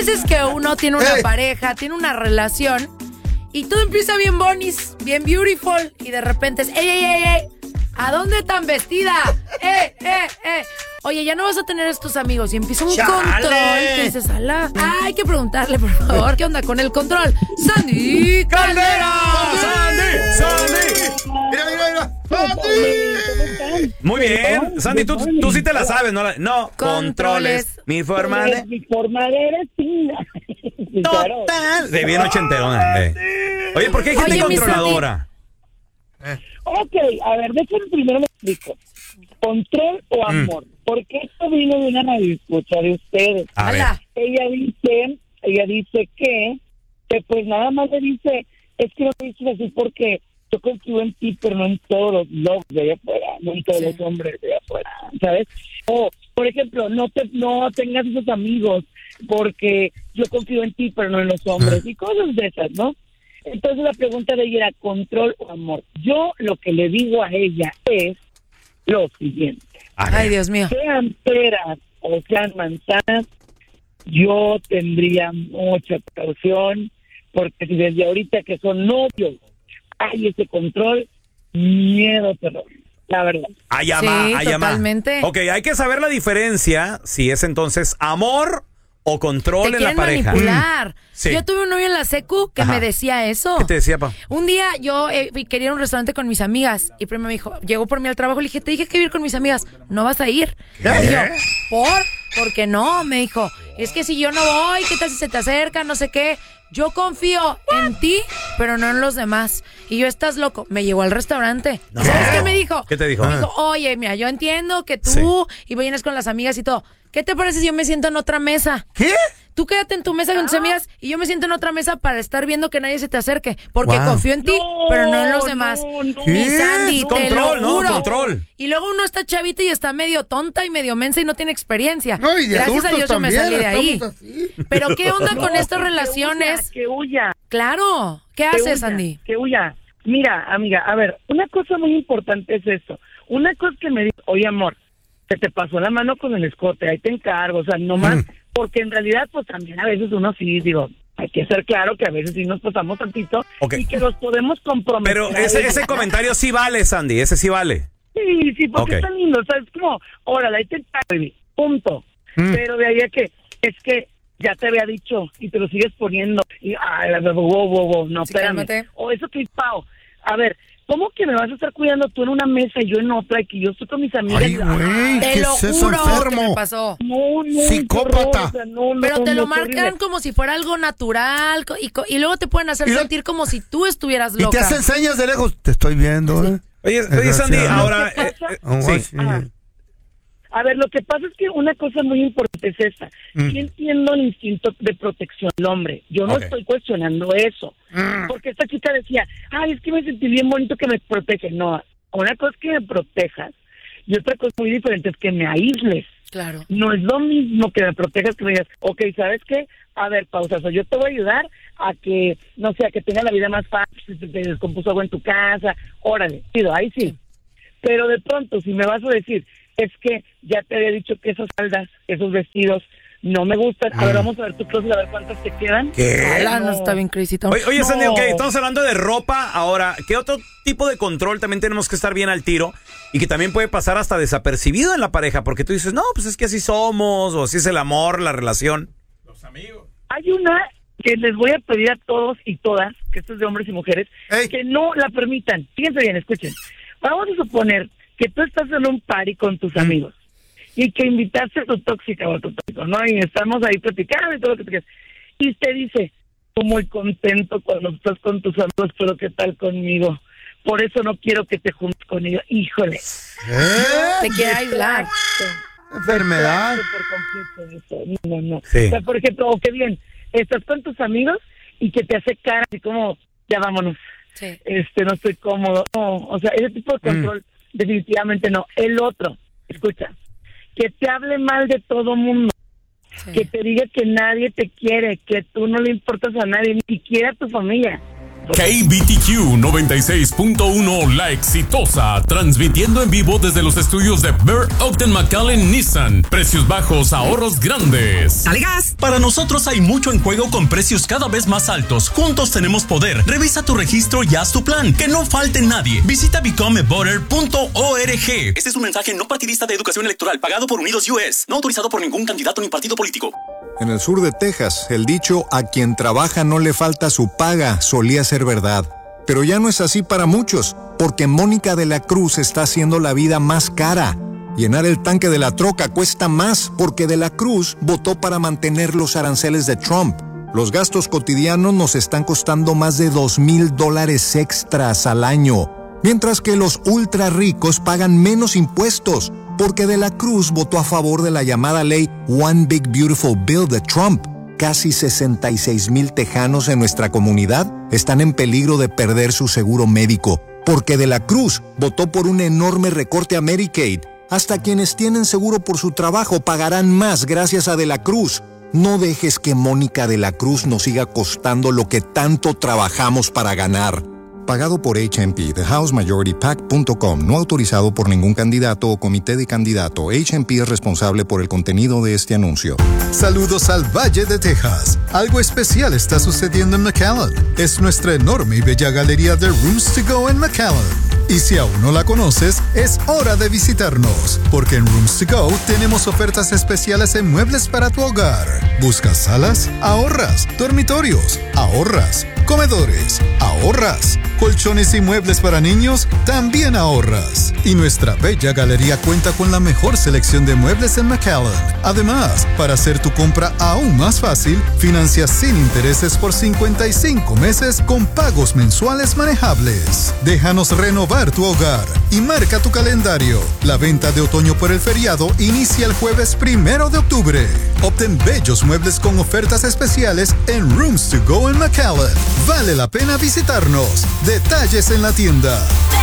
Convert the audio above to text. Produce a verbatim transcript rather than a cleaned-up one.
veces que uno tiene una Ey. pareja, tiene una relación y todo empieza bien bonis, bien beautiful y de repente es, ¡ey, ey, ey, ey! ¿A dónde tan vestida? ¡Eh, eh, eh! Oye, ya no vas a tener estos amigos y empieza un ¡Chale! control que dices, ala. Ah, hay que preguntarle, por favor, ¿qué onda con el control? ¡Sandy Caldera! ¡Sandy! ¡Sandy! ¡Mira, mira, mira! ¡Sandy! Muy bien. Sandy, tú, tú sí te la sabes, ¿no? La- No, controles. Controles. Mi forma de... Mi forma de vestir. Sí, claro. Total. De bien ochenterona. eh. Oye, ¿por qué hay gente Oye, mi controladora? Ok, a ver, déjenme primero me explico. ¿Control o amor? Porque esto vino de una radioescucha de ustedes. A ver. Ala. Ella dice, ella dice que, que pues nada más le dice, es que no te dices así porque yo confío en ti, pero no en todos los locos de allá afuera, no en todos Sí. los hombres de allá afuera, ¿sabes? O, por ejemplo, no te no tengas esos amigos porque yo confío en ti, pero no en los hombres, y cosas de esas, ¿no? Entonces la pregunta de ella era control o amor. Yo lo que le digo a ella es lo siguiente. A ver. Ay, Dios mío. Sean peras o sean manzanas, yo tendría mucha precaución, porque si desde ahorita que son novios hay ese control, miedo, terror, la verdad. Ay, ama, Sí, ay, ama. totalmente. Ok, hay que saber la diferencia si es entonces amor o control Te en la quieren pareja. manipular. Sí. Yo tuve un novio en la secu que Ajá. me decía eso. ¿Qué te decía, pa? Un día yo eh, quería ir a un restaurante con mis amigas y primero me dijo, llegó por mí al trabajo, le dije, te dije que iba a ir con mis amigas, no vas a ir. ¿Qué? Y yo, ¿por? ¿Por qué no? Me dijo, es que si yo no voy, ¿qué tal si se te acerca? No sé qué. Yo confío en ti, pero no en los demás. Y yo, estás loco. Me llevó al restaurante. No. ¿Sabes qué me dijo? ¿Qué te dijo? Me dijo, oye, mira, yo entiendo que tú Sí. y vienes con las amigas y todo. ¿Qué te parece si yo me siento en otra mesa? ¿Qué? Tú quédate en tu mesa con tus amigas y yo me siento en otra mesa para estar viendo que nadie se te acerque. Porque Wow. confío en ti, No, pero no en los demás. no, no. Mi ¿Qué? Sandy, te Control, lo ¿no? juro. Control. Y luego uno está chavito y está medio tonta y medio mensa y no tiene experiencia. No, y de Gracias a adultos Dios yo me también, salí de ahí. estamos así. Pero ¿qué onda con No, estas que relaciones? huya, Que huya. Claro. ¿Qué Que haces, huya, Sandy? Que huya. Mira, amiga, a ver, una cosa muy importante es esto. Una cosa que me dice, oye, amor, se te pasó la mano con el escote, ahí te encargo, o sea, no más, Mm. porque en realidad, pues también a veces uno sí, digo, hay que ser claro que a veces sí nos pasamos tantito Ok. y que los podemos comprometer. Pero a ese, ellos. ese comentario sí vale, Sandy, ese sí vale. Sí, sí, porque Ok. está lindo, o sea, es como, órale, ahí te encargo, baby, punto. Mm. Pero de ahí a que, es que ya te había dicho y te lo sigues poniendo, y, ay, wow, wow, wow, no, Sí, espérame. cálmate. O eso que, Pau, a ver, ¿cómo que me vas a estar cuidando tú en una mesa y yo en otra y que yo estoy con mis amigas? Ay, güey, Te ¿qué lo es eso, juro que me enfermo? pasó. No, no, Psicópata. qué horror, o sea, no, no, Pero te lo no, qué marcan horrible. como si fuera algo natural co- y, co- y luego te pueden hacer Y lo- sentir como si tú estuvieras Y te loca. hacen señas de lejos. Te estoy viendo, ¿eh? Oye, oye Sandy, Desgraciado. ahora... ¿Qué eh, pasa? eh, Oh, sí. sí. Ajá. A ver, lo que pasa es que una cosa muy importante es esta. Mm. Sí entiendo el instinto de protección del hombre. Yo no Ok. estoy cuestionando eso. Mm. Porque esta chica decía, ay, es que me sentí bien bonito que me protege. No, una cosa es que me protejas y otra cosa muy diferente es que me aísles. Claro. No es lo mismo que me protejas que me digas, ok, ¿sabes qué? A ver, pausa, o sea, yo te voy a ayudar a que, no sé, a que tengas la vida más fácil, si te descompuso algo en tu casa, órale, pido, ahí sí. Pero de pronto, si me vas a decir, es que ya te había dicho que esas faldas, esos vestidos, no me gustan, a ver, vamos a ver tu closet, a ver cuántas te quedan. ¿Qué? Ay, Ala, no no. está bien crazy. Tom. Oye, oye, Sandy, No. ok, estamos hablando de ropa. Ahora, ¿qué otro tipo de control también tenemos que estar bien al tiro? Y que también puede pasar hasta desapercibido en la pareja, porque tú dices, no, pues es que así somos, o así es el amor, la relación. Hay una que les voy a pedir a todos y todas, que esto es de hombres y mujeres, Ey. que no la permitan. Fíjense bien, escuchen. Vamos a suponer que tú estás en un party con tus amigos y que invitaste a tu tóxica o a tu tóxico, ¿no? Y estamos ahí platicando y todo lo que te quieras. Y te dice, estoy muy contento cuando estás con tus amigos, pero ¿qué tal conmigo? Por eso no quiero que te juntes con ellos. Híjole. ¿Eh? Te quiere aislar. Enfermedad. Por completo eso. No, no, no. Sí. O sea, por ejemplo, o que bien, estás con tus amigos y que te hace cara así como, ya vámonos. Sí. Este, no estoy cómodo. No, o sea, ese tipo de control definitivamente no. El otro, escucha, que te hable mal de todo mundo, Sí. que te diga que nadie te quiere, que tú no le importas a nadie, ni siquiera a tu familia. K B T Q noventa y seis punto uno La Exitosa, transmitiendo en vivo desde los estudios de Burr Ogden McAllen Nissan. Precios bajos, ahorros grandes. ¡Dale gas! Para nosotros hay mucho en juego con precios cada vez más altos. Juntos tenemos poder. Revisa tu registro y haz tu plan. Que no falte nadie. Visita become a voter punto org. Este es un mensaje no partidista de educación electoral pagado por Unidos U S, no autorizado por ningún candidato ni partido político. En el sur de Texas, el dicho "a quien trabaja no le falta su paga" solía ser verdad. Pero ya no es así para muchos, porque Mónica de la Cruz está haciendo la vida más cara. Llenar el tanque de la troca cuesta más porque de la Cruz votó para mantener los aranceles de Trump. Los gastos cotidianos nos están costando más de dos mil dólares extras al año, mientras que los ultra ricos pagan menos impuestos, porque de la Cruz votó a favor de la llamada ley One Big Beautiful Bill de Trump. Casi sesenta y seis mil tejanos en nuestra comunidad están en peligro de perder su seguro médico, porque de la Cruz votó por un enorme recorte a Medicaid. Hasta quienes tienen seguro por su trabajo pagarán más gracias a de la Cruz. No dejes que Mónica de la Cruz nos siga costando lo que tanto trabajamos para ganar. Pagado por H M P, the house majority pac punto com, no autorizado por ningún candidato o comité de candidato. H M P es responsable por el contenido de este anuncio. Saludos al Valle de Texas. Algo especial está sucediendo en McAllen. Es nuestra enorme y bella galería de Rooms to Go en McAllen. Y si aún no la conoces, es hora de visitarnos, porque en Rooms to Go tenemos ofertas especiales en muebles para tu hogar. ¿Buscas salas? Ahorras. Dormitorios. Ahorras. Comedores. Ahorras. Colchones y muebles para niños. También ahorras. Y nuestra bella galería cuenta con la mejor selección de muebles en McAllen. Además, para hacer tu compra aún más fácil, financia sin intereses por cincuenta y cinco meses con pagos mensuales manejables. Déjanos renovar tu hogar y marca tu calendario. La venta de otoño por el feriado inicia el jueves primero de octubre. Obtén bellos muebles con ofertas especiales en Rooms to Go en McAllen. Vale la pena visitarnos. Detalles en la tienda.